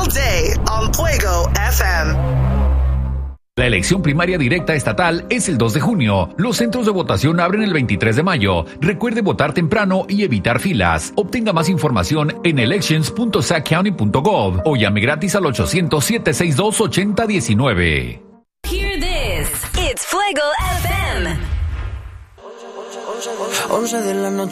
day on Fuego FM. La elección primaria directa estatal es el 2 de junio. Los centros de votación abren el 23 de mayo. Recuerde votar temprano y evitar filas. Obtenga más información en elections.sackcounty.gov o llame gratis al 800-762-8019. Hear this. It's Fuego FM. 11 de la noche.